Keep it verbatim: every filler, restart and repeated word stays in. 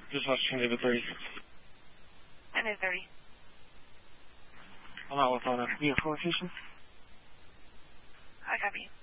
Just watching David thirty. I know thirty. I'm out with on a vehicle location. I copy.